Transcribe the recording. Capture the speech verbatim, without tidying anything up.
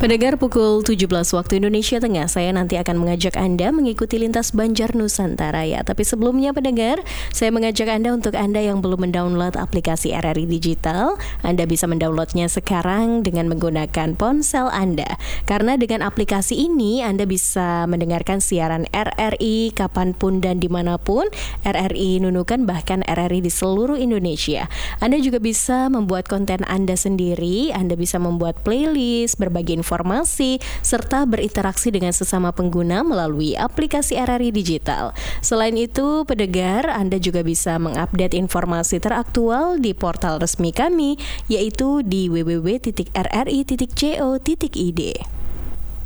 Pendengar, pukul tujuh belas waktu Indonesia Tengah, saya nanti akan mengajak Anda mengikuti lintas Banjar Nusantara ya. Tapi sebelumnya pendengar, saya mengajak Anda untuk Anda yang belum mendownload aplikasi R R I Digital, Anda bisa mendownloadnya sekarang dengan menggunakan ponsel Anda. Karena dengan aplikasi ini Anda bisa mendengarkan siaran R R I kapanpun dan dimanapun R R I Nunukan, bahkan R R I di seluruh Indonesia. Anda juga bisa membuat konten Anda sendiri, Anda bisa membuat playlist, berbagi informasi informasi, serta berinteraksi dengan sesama pengguna melalui aplikasi R R I Digital. Selain itu, pendengar, Anda juga bisa mengupdate informasi teraktual di portal resmi kami, yaitu di w w w titik r r i titik co titik i d.